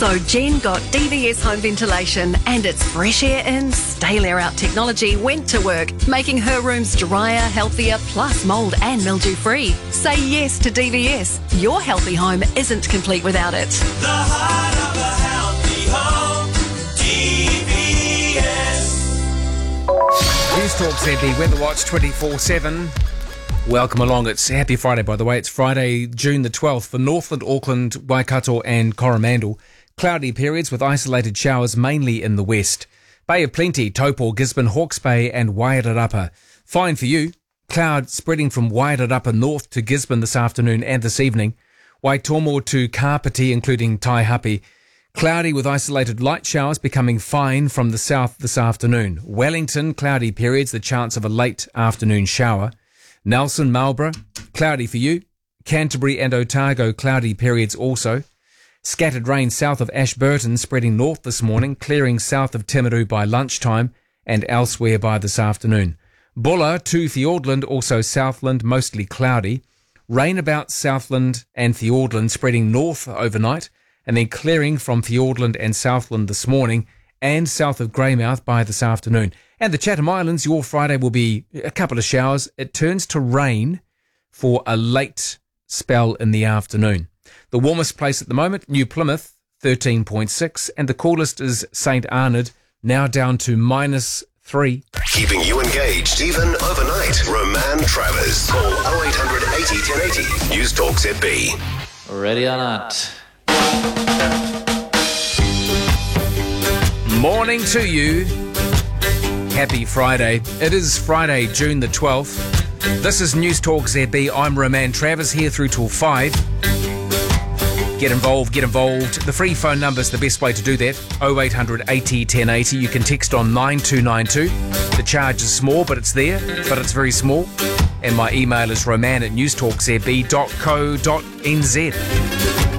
So Jen got DVS home ventilation and its fresh air in, stale air out technology went to work, making her rooms drier, healthier, plus mould and mildew free. Say yes to DVS. Your healthy home isn't complete without it. The heart of a healthy home, DVS. News Talk ZB Weather Watch 24/7. Welcome along. It's Happy Friday, by the way. It's Friday, June the 12th for Northland, Auckland, Waikato and Coromandel. Cloudy periods with isolated showers mainly in the west. Bay of Plenty, Taupo, Gisborne, Hawke's Bay and Wairarapa. Fine for you. Cloud spreading from Wairarapa north to Gisborne this afternoon and this evening. Waitomo to Kapiti, including Taihape. Cloudy with isolated light showers becoming fine from the south this afternoon. Wellington, cloudy periods, the chance of a late afternoon shower. Nelson, Marlborough, cloudy for you. Canterbury and Otago, cloudy periods also. Scattered rain south of Ashburton, spreading north this morning, clearing south of Timaru by lunchtime and elsewhere by this afternoon. Bulla to Fiordland, also Southland, mostly cloudy. Rain about Southland and Fiordland, spreading north overnight, and then clearing from Fiordland and Southland this morning and south of Greymouth by this afternoon. And the Chatham Islands, your Friday will be a couple of showers. It turns to rain for a late spell in the afternoon. The warmest place at the moment, New Plymouth, 13.6, and the coolest is St Arnaud, now down to -3. Keeping you engaged even overnight. Roman Travers. Call 0800 80 1080. News Talk ZB. Ready or not. Morning to you. Happy Friday. It is Friday, June the 12th. This is News Talk ZB. I'm Roman Travers, here through till 5. Get involved. The free phone number is the best way to do that. 0800 80 1080. You can text on 9292. The charge is small, but it's there, but it's very small. And my email is roman@newstalkzb.co.nz.